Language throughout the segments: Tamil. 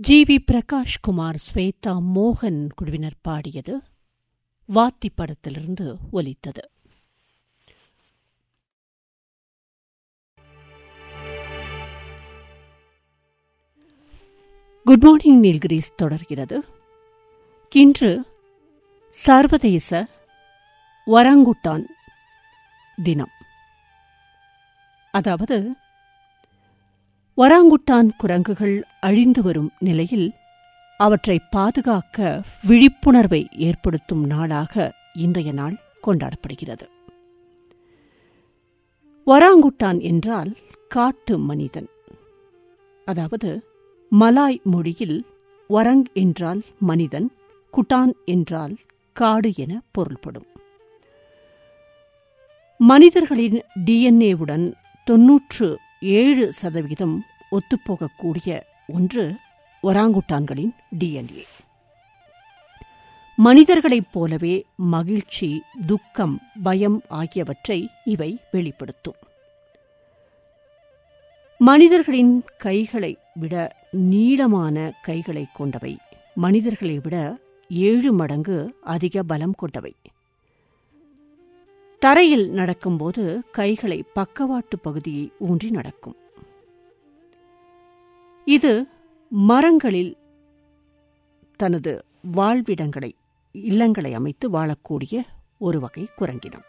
ஜி.வி. பிரகாஷ் குமார், ஸ்வேதா மோகன் குழுவினர் பாடியது வாத்தி படத்திலிருந்து ஒலித்தது. குட் மார்னிங் நீல்கிரிஸ் தொடர்கிறது. இன்று சர்வதேச ஒராங்குட்டான் தினம். அதாவது ஒராங்குட்டான் குரங்குகள் அழிந்து வரும் நிலையில் அவற்றை பாதுகாக்க விழிப்புணர்வை ஏற்படுத்தும் நாளாக இன்றைய நாள் கொண்டாடப்படுகிறது. ஒராங்குட்டான் என்றால் காட்டு மனிதன். அதாவது மலாய் மொழியில் ஒரங் என்றால் மனிதன், குட்டான் என்றால் காடு என பொருள்படும். மனிதர்களின் டிஎன்ஏவுடன் 97% ஒத்துப்போகக்கூடிய ஒன்று ஒராங்குட்டான்களின் டிஎன்ஏ. மனிதர்களைப் போலவே மகிழ்ச்சி, துக்கம், பயம் ஆகியவற்றை இவை வெளிப்படுத்தும். மனிதர்களின் கைகளை விட நீளமான கைகளை கொண்டவை, மனிதர்களை விட 7 மடங்கு அதிக பலம் கொண்டவை. தரையில் நடக்கும்போது கைகளை பக்கவாட்டு பகுதியை ஊன்றி நடக்கும். இது மரங்களில் தனது வாழ்விடங்களை, இல்லங்களை அமைத்து வாழக்கூடிய ஒரு வகை குரங்கினம்.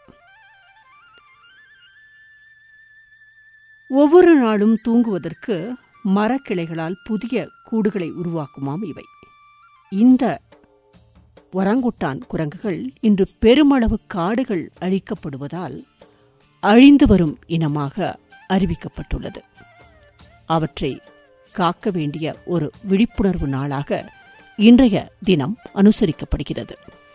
ஒவ்வொரு நாளும் தூங்குவதற்கு மரக்கிளைகளால் புதிய கூடுகளை உருவாக்குமாம் இவை. இந்த ஒராங்குட்டான் குரங்குகள் இன்று பெருமளவு காடுகள் அழிக்கப்படுவதால் அழிந்து வரும் இனமாக அறிவிக்கப்பட்டுள்ளது. அவற்றை காக்க வேண்டிய ஒரு விழிப்புணர்வு நாளாக இன்றைய தினம் அனுசரிக்கப்படுகிறது.